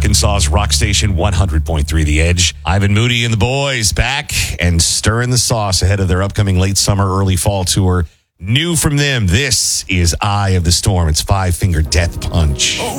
Arkansas's rock station 100.3 The Edge. Ivan Moody and the boys back and stirring the sauce ahead of their upcoming late summer, early fall tour. New from them, this is Eye of the Storm. It's Five Finger Death Punch.